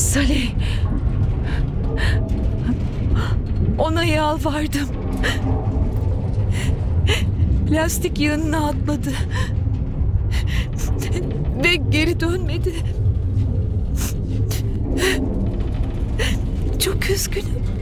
Salih. Ona yalvardım. Lastik yanına atladı. Ve geri dönmedi. Çok üzgünüm.